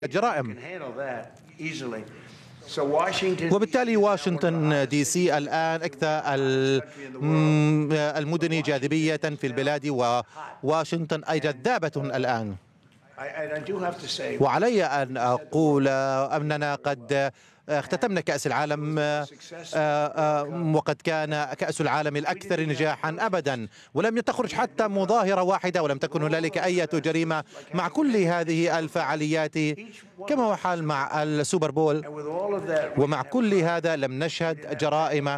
الجرائم. وبالتالي واشنطن دي سي الآن أكثر المدن جاذبية في البلاد، وواشنطن أي جذابة الآن. وعلي أن أقول أننا قد اختتمنا كأس العالم، وقد كان كأس العالم الأكثر نجاحا أبدا، ولم تخرج حتى مظاهرة واحدة، ولم تكن هنالك أي جريمة مع كل هذه الفعاليات، كما هو حال مع السوبر بول. ومع كل هذا لم نشهد جرائم.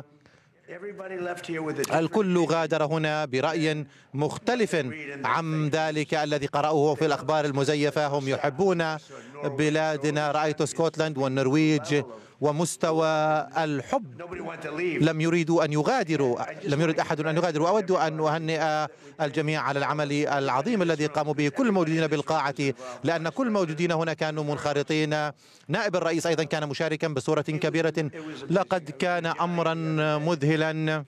الكل غادر هنا برأي مختلف عن ذلك الذي قرأوه في الأخبار المزيفة. هم يحبون بلادنا. رأيت اسكتلند والنرويج ومستوى الحب. لم يريدوا أن يغادروا، لم يريد أحد أن يغادر. وأود أن أهنئ الجميع على العمل العظيم الذي قاموا به كل الموجودين بالقاعة، لأن كل الموجودين هنا كانوا منخرطين. نائب الرئيس أيضا كان مشاركا بصورة كبيرة. لقد كان أمرا مذهلا.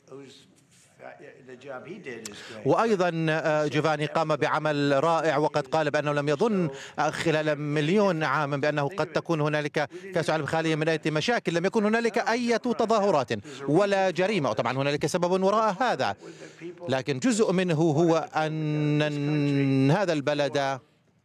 وأيضا جوفاني قام بعمل رائع، وقد قال بأنه لم يظن خلال مليون عام بأنه قد تكون هنالك كأس العالم خالية من أي مشاكل. لم يكن هنالك أي تظاهرات ولا جريمة، وطبعا هنالك سبب وراء هذا، لكن جزء منه هو أن هذا البلد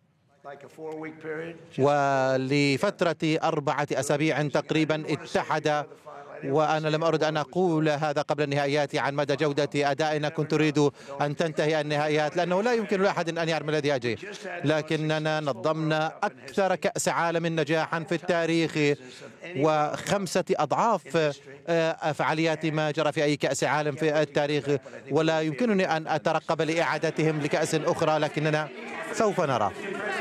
ولفترة 4 أسابيع تقريبا اتحد. وأنا لم أرد أن أقول هذا قبل النهائيات عن مدى جودة أدائنا. كنت أريد أن تنتهي النهائيات، لأنه لا يمكن لأحد أن يعلم الذي يجري، لكننا نظمنا أكثر كأس عالم نجاحا في التاريخ، و5 أضعاف فعاليات ما جرى في أي كأس عالم في التاريخ. ولا يمكنني أن أترقب لإعادتهم لكأس أخرى، لكننا سوف نرى.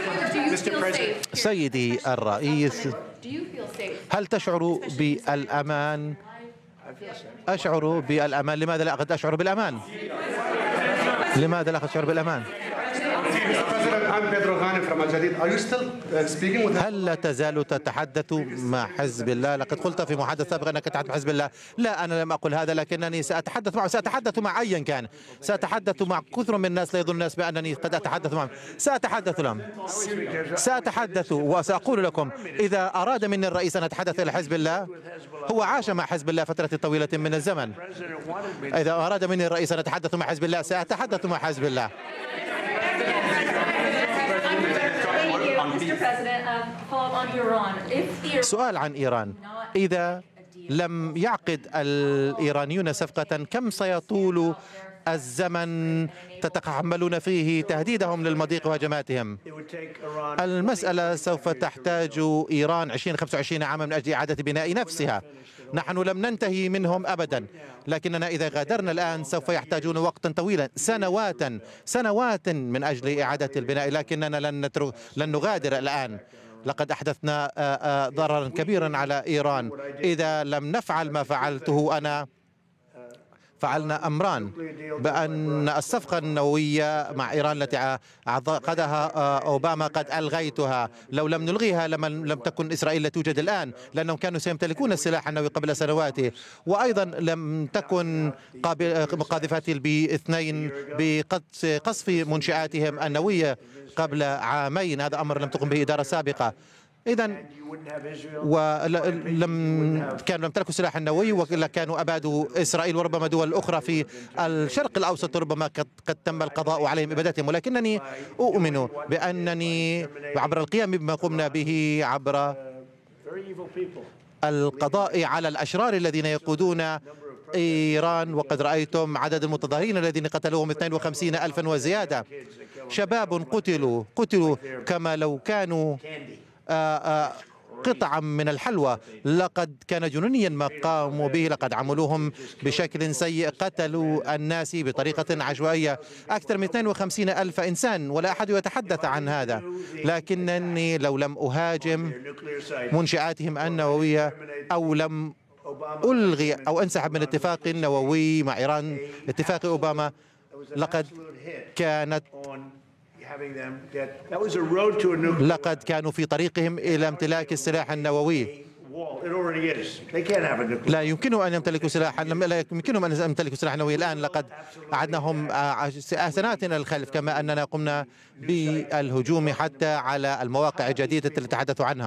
سيدي الرئيس، هل تشعر بالأمان؟ أشعر بالأمان. لماذا لا قد أشعر بالأمان؟ لماذا لا قد أشعر بالأمان؟ هل لا تزال تتحدث مع حزب الله؟ لقد قلت في محادثة سابقة أنك تتحدث مع حزب الله. لا، أنا لم أقل هذا، لكنني سأتحدث معه. سأتحدث مع أيا كان. سأتحدث مع كثر من الناس. لا يظن الناس بأنني قد أتحدث معهم. سأتحدث لهم. سأتحدث وسأقول لكم إذا أراد مني الرئيس أن أتحدث إلى حزب الله، هو عاش مع حزب الله فترة طويلة من الزمن. إذا أراد مني الرئيس أن أتحدث مع حزب الله، سأتحدث مع حزب الله. سؤال عن إيران. إذا لم يعقد الإيرانيون صفقة، كم سيطول الزمن تتحملون فيه تهديدهم للمضيق وهجماتهم؟ المسألة سوف تحتاج إيران 20-25 عاما من أجل إعادة بناء نفسها. نحن لم ننتهي منهم أبدا، لكننا إذا غادرنا الآن سوف يحتاجون وقتا طويلا، سنوات من أجل إعادة البناء، لكننا لن نغادر الآن. لقد أحدثنا ضررا كبيرا على إيران. إذا لم نفعل ما فعلته أنا، فعلنا أمران: بأن الصفقة النووية مع إيران التي عقدها أوباما قد ألغيتها. لو لم نلغيها لم تكن إسرائيل لا توجد الآن، لأنهم كانوا سيمتلكون السلاح النووي قبل سنوات. وأيضا لم تكن قاذفات البي-2 بقصف منشآتهم النووية قبل عامين. هذا أمر لم تقم به إدارة سابقة. إذا لم يمتلكوا السلاح النووي، ولا كانوا أبادوا إسرائيل وربما دول أخرى في الشرق الأوسط، ربما قد تم القضاء عليهم إبادتهم. ولكنني أؤمن بأنني عبر القيام بما قمنا به، عبر القضاء على الأشرار الذين يقودون إيران، وقد رأيتم عدد المتظاهرين الذين قتلوهم 52,000 وزيادة. شباب قتلوا كما لو كانوا قطعا من الحلوى. لقد كان جنونيا ما قاموا به. لقد عملوهم بشكل سيء. قتلوا الناس بطريقة عشوائية. أكثر من 52,000 إنسان، ولا أحد يتحدث عن هذا. لكنني لو لم أهاجم منشآتهم النووية، أو لم ألغي أو أنسحب من اتفاق نووي مع إيران، اتفاق أوباما، لقد كانوا في طريقهم إلى امتلاك السلاح النووي. لا يمكنهم أن يمتلكوا سلاحا، لا يمكنهم أن يمتلكوا سلاحا نووي الآن. لقد أعدناهم سنوات إلى الخلف، كما أننا قمنا بالهجوم حتى على المواقع الجديدة التي تحدثوا عنها.